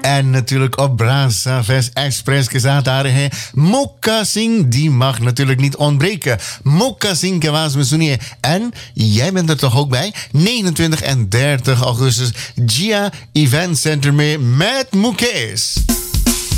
En natuurlijk op Brasa Fest Express के साथ आ रहे हैं Mokka Singh. Die mag natuurlijk niet ontbreken. Mokka Singh के आवाज में सुनिए. En jij bent er toch ook bij? 29 en 30 augustus Gia Event Center mee met Mukesh.